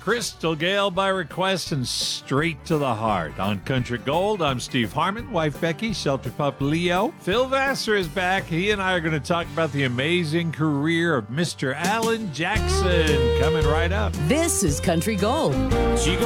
Crystal Gale by request and straight to the heart. On Country Gold, I'm Steve Harmon, wife Becky, shelter pup Leo. Phil Vassar is back. He and I are going to talk about the amazing career of Mr. Alan Jackson. Coming right up. This is Country Gold. She